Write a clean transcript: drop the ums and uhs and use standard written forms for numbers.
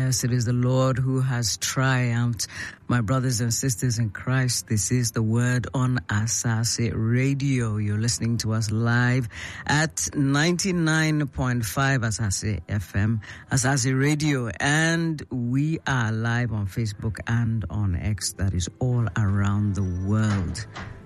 Yes, it is the Lord who has triumphed. My brothers and sisters in Christ, this is the word on Asase Radio. You're listening to us live at 99.5 Asase FM, Asase Radio, and we are live on Facebook and on X. That is all around the world.